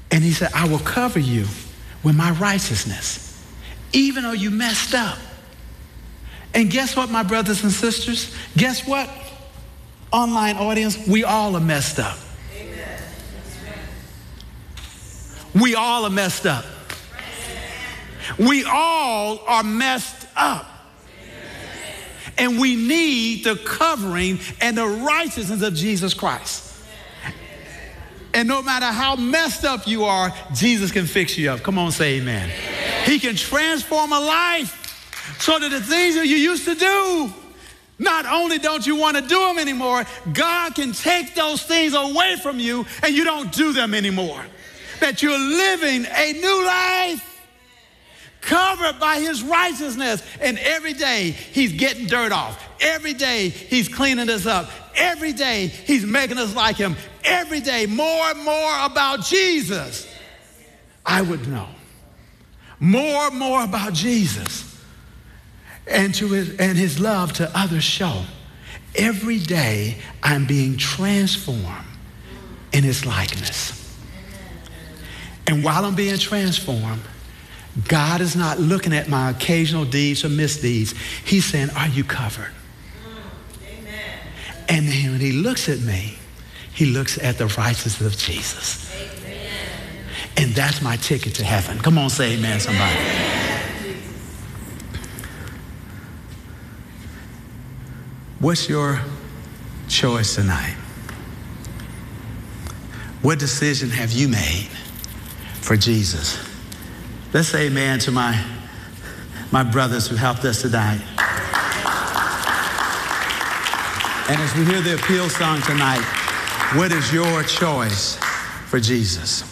And he said, I will cover you with my righteousness, even though you messed up. And guess what, my brothers and sisters? Guess what, online audience? We all are messed up. Amen. We all are messed up. We all are messed up. And we need the covering and the righteousness of Jesus Christ. And no matter how messed up you are, Jesus can fix you up. Come on, say amen. He can transform a life so that the things that you used to do, not only don't you want to do them anymore, God can take those things away from you and you don't do them anymore. That you're living a new life covered by his righteousness. And every day he's getting dirt off. Every day he's cleaning us up. Every day he's making us like him. Every day more and more about Jesus. I would know. More and more about Jesus and his love to others show. Every day I'm being transformed in his likeness. And while I'm being transformed, God is not looking at my occasional deeds or misdeeds. He's saying, are you covered? Amen. And then when he looks at me, he looks at the righteousness of Jesus. Amen. And that's my ticket to heaven. Come on, say amen, somebody. Amen. What's your choice tonight? What decision have you made for Jesus? Let's say amen to my brothers who helped us tonight. And as we hear the appeal song tonight, what is your choice for Jesus?